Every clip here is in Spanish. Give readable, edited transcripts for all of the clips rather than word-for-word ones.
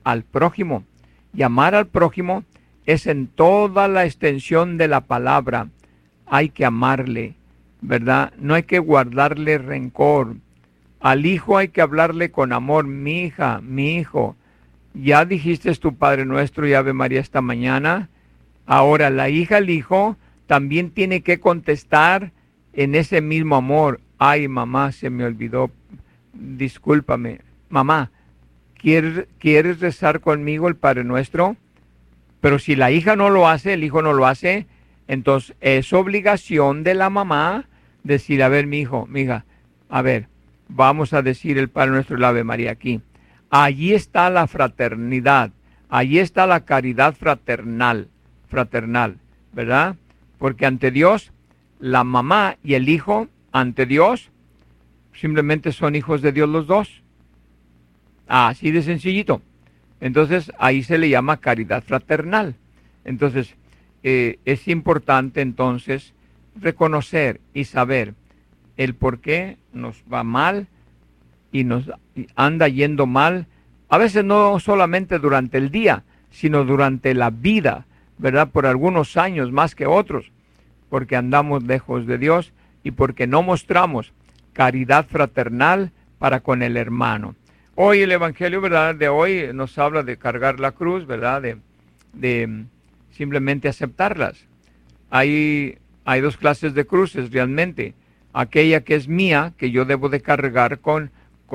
al prójimo. Y amar al prójimo es en toda la extensión de la palabra. Hay que amarle, ¿verdad? No hay que guardarle rencor. Al hijo hay que hablarle con amor. Mi hija, mi hijo, ya dijiste tu Padre Nuestro y Ave María esta mañana. Ahora la hija, el hijo, también tiene que contestar en ese mismo amor. Ay, mamá, se me olvidó. Discúlpame. Mamá, ¿quieres rezar conmigo el Padre Nuestro? Pero si la hija no lo hace, el hijo no lo hace, entonces es obligación de la mamá decir, a ver, mi hijo, mi hija, a ver, vamos a decir el Padre Nuestro y la Ave María aquí. Allí está la fraternidad, allí está la caridad fraternal, ¿verdad? Porque ante Dios, la mamá y el hijo, ante Dios, simplemente son hijos de Dios los dos. Así de sencillito. Entonces, ahí se le llama caridad fraternal. Entonces, es importante entonces reconocer y saber el por qué nos va mal y nos anda yendo mal. A veces no solamente durante el día, sino durante la vida, ¿verdad? Por algunos años más que otros, porque andamos lejos de Dios y porque no mostramos caridad fraternal para con el hermano. Hoy el Evangelio, ¿verdad?, de hoy nos habla de cargar la cruz, ¿verdad?, de simplemente aceptarlas. Hay dos clases de cruces realmente. Aquella que es mía, que yo debo de cargar con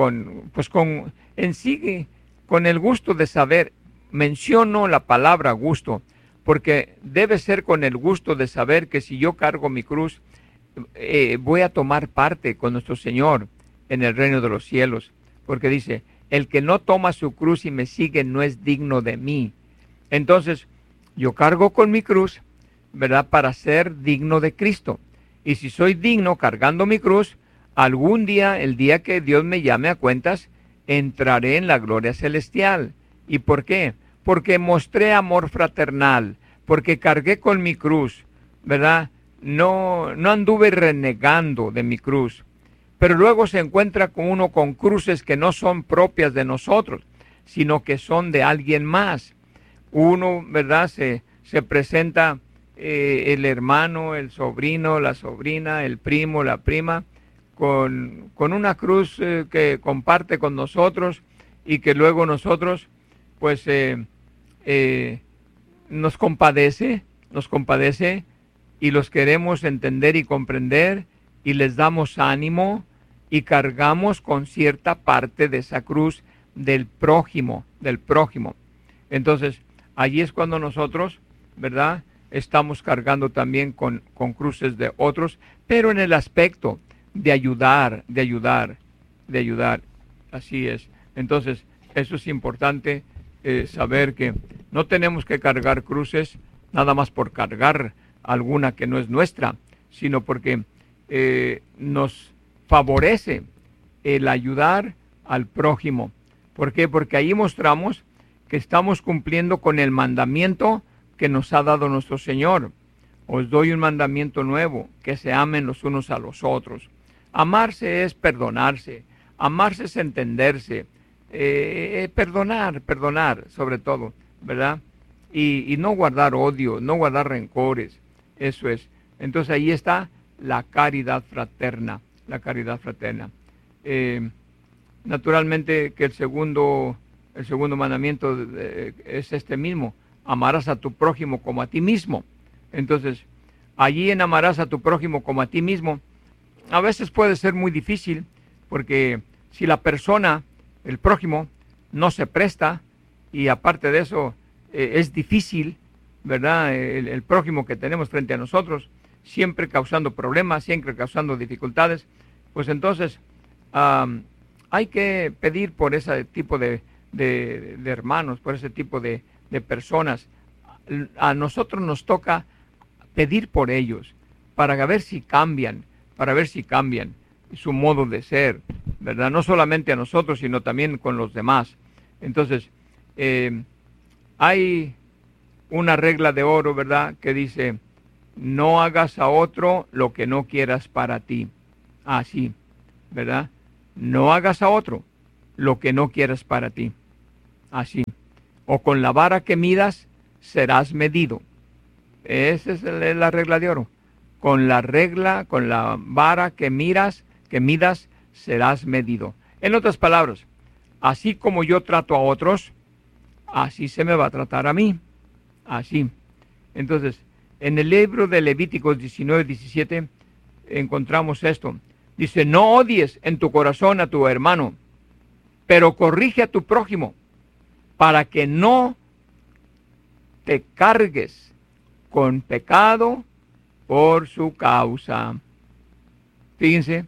el gusto de saber. Menciono la palabra gusto, porque debe ser con el gusto de saber que si yo cargo mi cruz, voy a tomar parte con nuestro Señor en el reino de los cielos, porque dice, el que no toma su cruz y me sigue no es digno de mí. Entonces, yo cargo con mi cruz, ¿verdad?, para ser digno de Cristo. Y si soy digno cargando mi cruz, algún día, el día que Dios me llame a cuentas, entraré en la gloria celestial. ¿Y por qué? Porque mostré amor fraternal, porque cargué con mi cruz, ¿verdad? No anduve renegando de mi cruz. Pero luego se encuentra con uno con cruces que no son propias de nosotros, sino que son de alguien más. Uno, ¿verdad?, se presenta el hermano, el sobrino, la sobrina, el primo, la prima, con una cruz que comparte con nosotros y que luego nosotros, pues, nos compadece y los queremos entender y comprender y les damos ánimo y cargamos con cierta parte de esa cruz del prójimo. Entonces, allí es cuando nosotros, ¿verdad?, estamos cargando también con cruces de otros, pero en el aspecto de ayudar. Así es. Entonces, eso es importante saber que no tenemos que cargar cruces nada más por cargar alguna que no es nuestra, sino porque nos favorece el ayudar al prójimo. ¿Por qué? Porque ahí mostramos que estamos cumpliendo con el mandamiento que nos ha dado nuestro Señor. Os doy un mandamiento nuevo, que se amen los unos a los otros. Amarse es perdonarse, amarse es entenderse, perdonar sobre todo, ¿verdad? Y no guardar odio, no guardar rencores, eso es. Entonces ahí está la caridad fraterna, Naturalmente que el segundo mandamiento es este mismo: amarás a tu prójimo como a ti mismo. Entonces, allí en amarás a tu prójimo como a ti mismo, a veces puede ser muy difícil, porque si la persona, el prójimo, no se presta, y aparte de eso, es difícil, ¿verdad?, el prójimo que tenemos frente a nosotros, siempre causando problemas, siempre causando dificultades, pues entonces hay que pedir por ese tipo de hermanos, por ese tipo de personas. A nosotros nos toca pedir por ellos, para ver si cambian, su modo de ser, ¿verdad? No solamente a nosotros, sino también con los demás. Entonces, hay una regla de oro, ¿verdad?, que dice, no hagas a otro lo que no quieras para ti. Así, ¿verdad? No hagas a otro lo que no quieras para ti. Así. o con la vara que midas serás medido. Esa es la regla de oro. Con la vara que midas serás medido. En otras palabras, así como yo trato a otros, así se me va a tratar a mí. Así. Entonces, en el libro de Levíticos 19:17 encontramos esto. Dice, no odies en tu corazón a tu hermano, pero corrige a tu prójimo, para que no te cargues con pecado por su causa. Fíjense,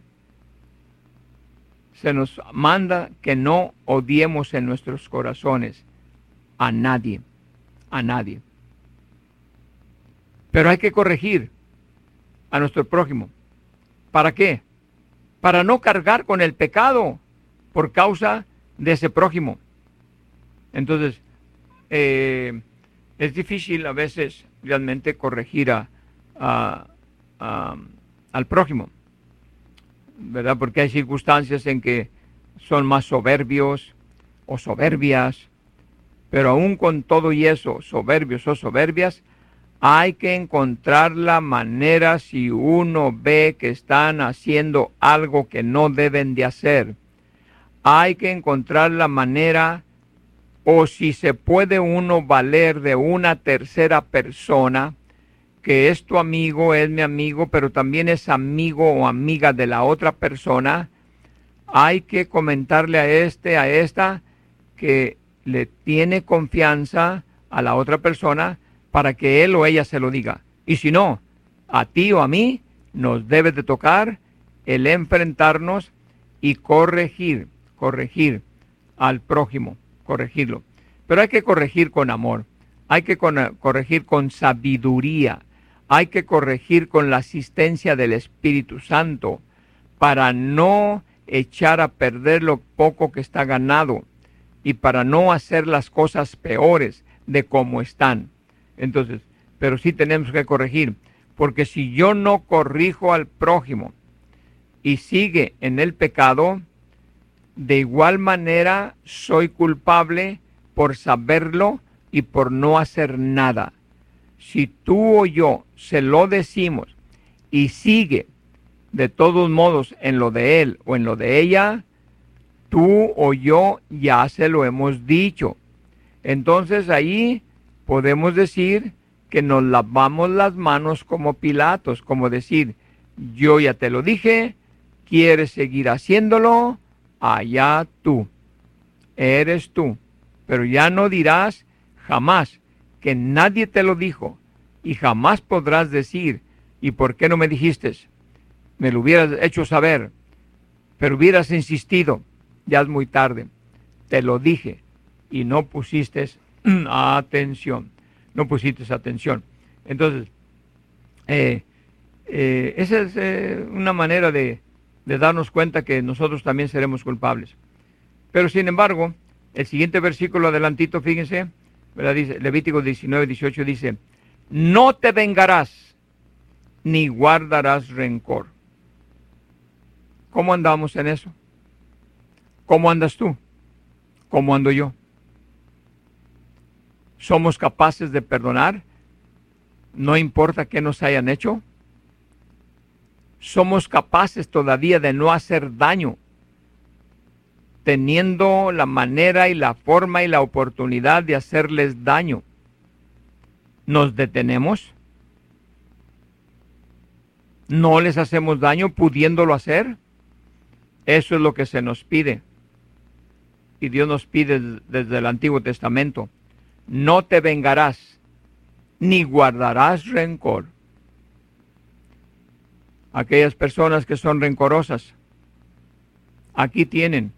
se nos manda que no odiemos en nuestros corazones a nadie, a nadie. Pero hay que corregir a nuestro prójimo. ¿Para qué? Para no cargar con el pecado por causa de ese prójimo. Entonces, es difícil a veces realmente corregir al prójimo, ¿verdad? Porque hay circunstancias en que son más soberbios o soberbias, pero aún con todo y eso, soberbios o soberbias, hay que encontrar la manera si uno ve que están haciendo algo que no deben de hacer. Hay que encontrar la manera, o si se puede uno valer de una tercera persona, que es tu amigo, es mi amigo, pero también es amigo o amiga de la otra persona. Hay que comentarle a esta, que le tiene confianza a la otra persona, para que él o ella se lo diga. Y si no, a ti o a mí nos debe de tocar el enfrentarnos y corregir al prójimo, corregirlo. Pero hay que corregir con amor, hay que corregir con sabiduría, hay que corregir con la asistencia del Espíritu Santo, para no echar a perder lo poco que está ganado y para no hacer las cosas peores de como están. Entonces, pero sí tenemos que corregir, porque si yo no corrijo al prójimo y sigue en el pecado, de igual manera soy culpable por saberlo y por no hacer nada. Si tú o yo se lo decimos y sigue de todos modos en lo de él o en lo de ella, tú o yo ya se lo hemos dicho. Entonces ahí podemos decir que nos lavamos las manos como Pilatos, como decir, yo ya te lo dije, quieres seguir haciéndolo, allá tú, eres tú, pero ya no dirás jamás que nadie te lo dijo, y jamás podrás decir, ¿y por qué no me dijiste? Me lo hubieras hecho saber, pero hubieras insistido, ya es muy tarde, te lo dije, y no pusiste atención. No pusiste atención. Entonces, esa es una manera de darnos cuenta que nosotros también seremos culpables. Pero sin embargo, el siguiente versículo adelantito, fíjense, ¿verdad? Dice, Levítico 19:18 dice, no te vengarás, ni guardarás rencor. ¿Cómo andamos en eso? ¿Cómo andas tú? ¿Cómo ando yo? ¿Somos capaces de perdonar? No importa qué nos hayan hecho. ¿Somos capaces todavía de no hacer daño, teniendo la manera y la forma y la oportunidad de hacerles daño? ¿Nos detenemos? ¿No les hacemos daño pudiéndolo hacer? Eso es lo que se nos pide. Y Dios nos pide desde el Antiguo Testamento. No te vengarás, ni guardarás rencor. Aquellas personas que son rencorosas, aquí tienen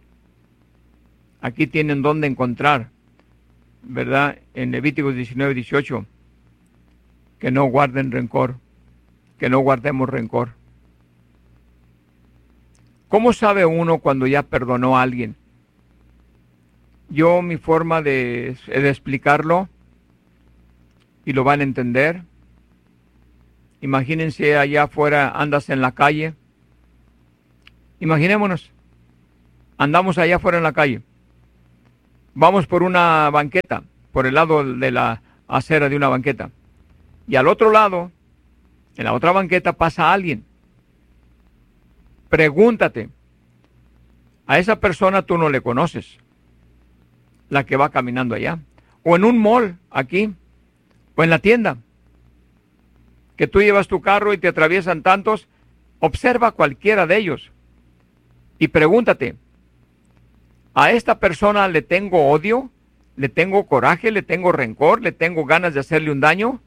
dónde encontrar, ¿verdad? En Levíticos 19:18, que no guarden rencor, que no guardemos rencor. ¿Cómo sabe uno cuando ya perdonó a alguien? Yo, mi forma de explicarlo, y lo van a entender. Imagínense allá afuera, andas en la calle. Imaginémonos, andamos allá afuera en la calle. Vamos por una banqueta por el lado de la acera de una banqueta. Y al otro lado, en la otra banqueta, pasa alguien. Pregúntate, a esa persona tú no le conoces, la que va caminando allá, o en un mall aquí, o en la tienda, que tú llevas tu carro y te atraviesan tantos. Observa cualquiera de ellos y pregúntate, ¿a esta persona le tengo odio? ¿Le tengo coraje? ¿Le tengo rencor? ¿Le tengo ganas de hacerle un daño?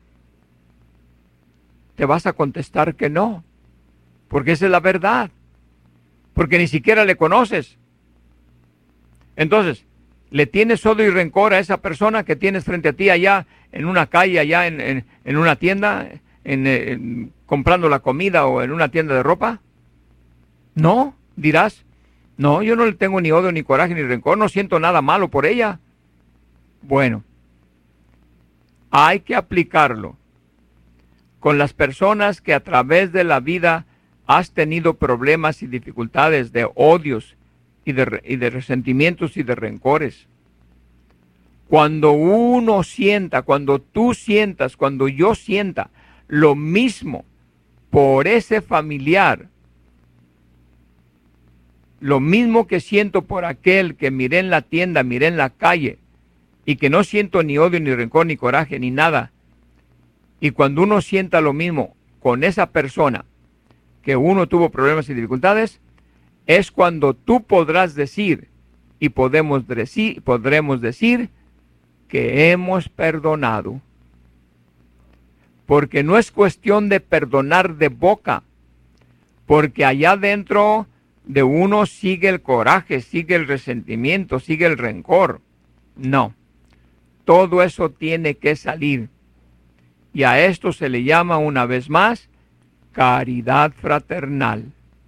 Te vas a contestar que no, porque esa es la verdad, porque ni siquiera le conoces. Entonces, ¿le tienes odio y rencor a esa persona que tienes frente a ti allá en una calle, allá en una tienda, comprando la comida o en una tienda de ropa? No, dirás, no, yo no le tengo ni odio, ni coraje, ni rencor, no siento nada malo por ella. Bueno, hay que aplicarlo con las personas que a través de la vida has tenido problemas y dificultades de odios y de resentimientos y de rencores. Cuando uno sienta, cuando tú sientas, cuando yo sienta lo mismo por ese familiar, lo mismo que siento por aquel que miré en la tienda, miré en la calle, y que no siento ni odio, ni rencor, ni coraje, ni nada, y cuando uno sienta lo mismo con esa persona que uno tuvo problemas y dificultades, es cuando tú podrás decir y podremos decir que hemos perdonado. Porque no es cuestión de perdonar de boca, porque allá dentro de uno sigue el coraje, sigue el resentimiento, sigue el rencor. No, todo eso tiene que salir. Y a esto se le llama una vez más caridad fraternal.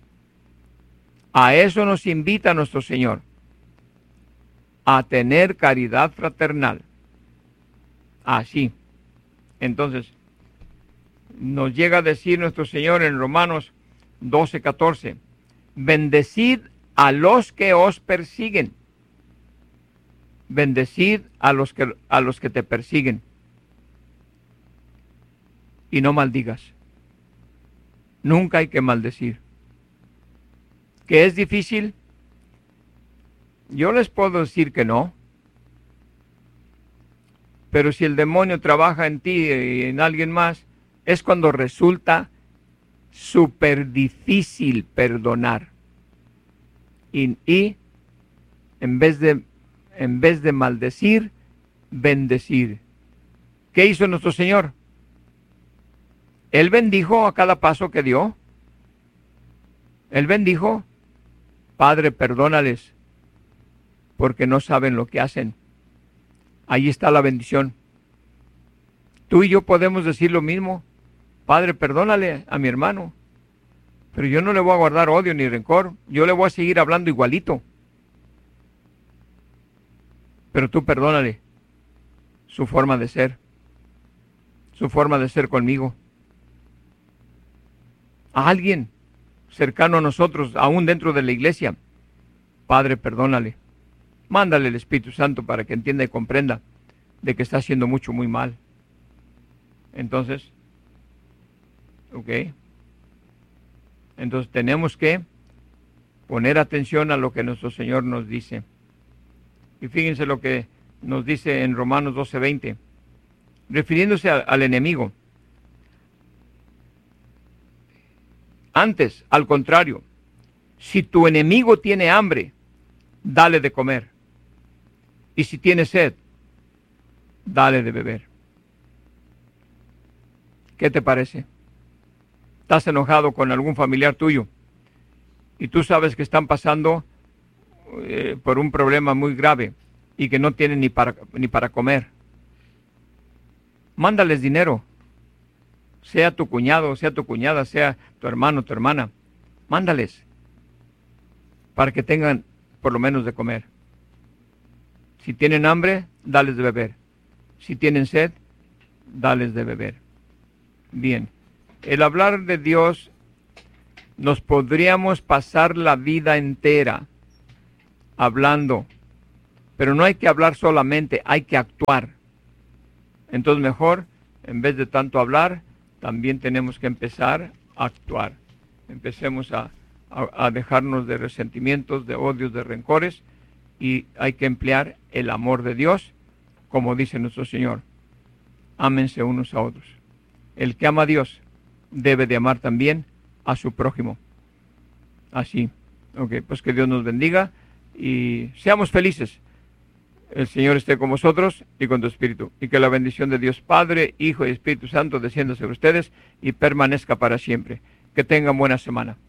A eso nos invita nuestro Señor, a tener caridad fraternal. Así. Entonces, nos llega a decir nuestro Señor en Romanos 12:14, bendecid a los que os persiguen. Bendecid a los que te persiguen. Y no maldigas. Nunca hay que maldecir. ¿Que es difícil? Yo les puedo decir que no. Pero si el demonio trabaja en ti y en alguien más, es cuando resulta súper difícil perdonar. Y en vez de maldecir, bendecir. ¿Qué hizo nuestro Señor? Él bendijo a cada paso que dio. Él bendijo, Padre, perdónales, porque no saben lo que hacen. Ahí está la bendición. Tú y yo podemos decir lo mismo. Padre, perdónale a mi hermano, pero yo no le voy a guardar odio ni rencor. Yo le voy a seguir hablando igualito. Pero tú perdónale su forma de ser conmigo. A alguien cercano a nosotros, aún dentro de la iglesia, Padre, perdónale. Mándale el Espíritu Santo para que entienda y comprenda de que está haciendo mucho, muy mal. Entonces, entonces tenemos que poner atención a lo que nuestro Señor nos dice. Y fíjense lo que nos dice en Romanos 12:20, refiriéndose al enemigo. Antes, al contrario, si tu enemigo tiene hambre, dale de comer. Y si tiene sed, dale de beber. ¿Qué te parece? ¿Estás enojado con algún familiar tuyo y tú sabes que están pasando por un problema muy grave y que no tienen ni para comer? Mándales dinero. Sea tu cuñado, sea tu cuñada, sea tu hermano, tu hermana. Mándales para que tengan por lo menos de comer. Si tienen hambre, dales de beber. Si tienen sed, dales de beber. Bien, el hablar de Dios, nos podríamos pasar la vida entera hablando, pero no hay que hablar solamente, hay que actuar. Entonces mejor, en vez de tanto hablar, también tenemos que empezar a actuar. Empecemos a dejarnos de resentimientos, de odios, de rencores, y hay que emplear el amor de Dios, como dice nuestro Señor. Ámense unos a otros. El que ama a Dios debe de amar también a su prójimo. Así. Ok, pues que Dios nos bendiga y seamos felices. El Señor esté con vosotros y con tu espíritu. Y que la bendición de Dios Padre, Hijo y Espíritu Santo descienda sobre ustedes y permanezca para siempre. Que tengan buena semana.